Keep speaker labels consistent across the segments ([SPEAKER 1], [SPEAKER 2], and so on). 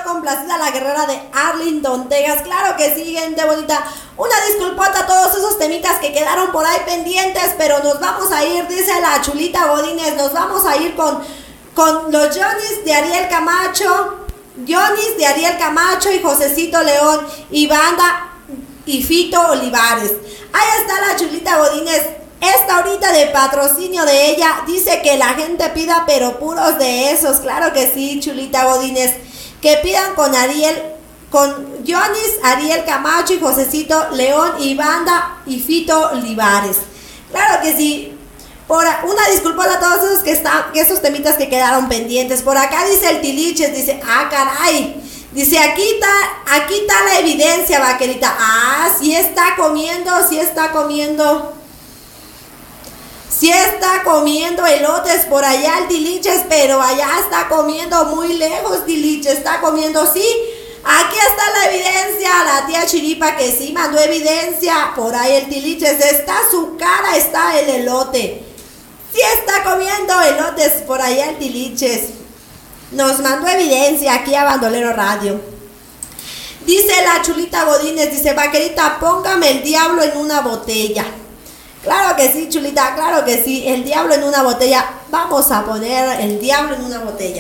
[SPEAKER 1] complacida la guerrera de Arlington, Texas. Claro que sí, gente bonita. Una disculpota a todos esos temitas que quedaron por ahí pendientes, pero nos vamos a ir, dice la Chulita Godínez, nos vamos a ir con los Johnny's de Ariel Camacho, y Josecito León, y Banda y Fito Olivares. Ahí está la Chulita Godínez. Esta ahorita de patrocinio de ella dice que la gente pida, pero puros de esos. Claro que sí, Chulita Godínez. Que pidan con Johnny's, Ariel Camacho y Josecito León y Banda y Fito Olivares. Claro que sí. Una disculpa a todos esos temitas que quedaron pendientes. Por acá dice el Tiliches, dice, caray. Dice, aquí está la evidencia, vaquerita. Sí está comiendo. Sí está comiendo elotes por allá el Tiliches, pero allá está comiendo muy lejos, Tiliches, está comiendo, sí. Aquí está la evidencia, la tía Chiripa que sí mandó evidencia, por ahí el Tiliches, está su cara, está el elote. Sí está comiendo elotes por allá el Tiliches. Nos mandó evidencia aquí a Bandolero Radio. Dice la Chulita Godínez, dice, vaquerita, póngame el diablo en una botella. Claro que sí, Chulita, claro que sí. El diablo en una botella. Vamos a poner el diablo en una botella.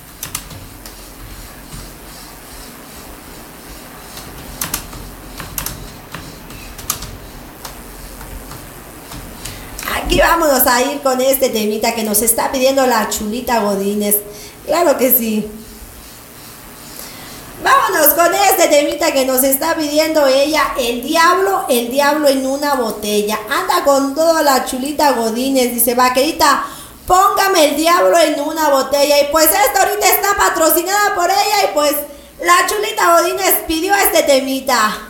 [SPEAKER 1] Aquí vámonos a ir con este temita que nos está pidiendo la Chulita Godínez. Claro que sí. Vámonos con este temita que nos está pidiendo ella, el diablo en una botella. Anda con toda la Chulita Godínez, dice, vaquerita, póngame el diablo en una botella. Y pues esta ahorita está patrocinada por ella y pues la Chulita Godínez pidió este temita.